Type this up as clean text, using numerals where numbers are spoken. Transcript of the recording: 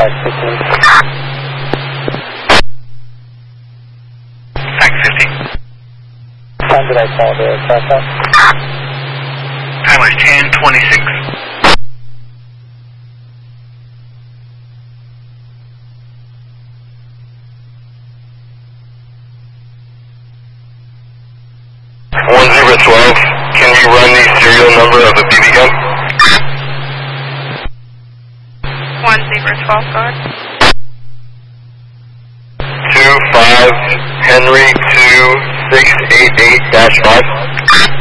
Tax 15. Tax 50. Time did I call the crash out? Time was 10:26. Can you run the serial number of a BB gun? 1012, go ahead. 25 Henry 2688-5.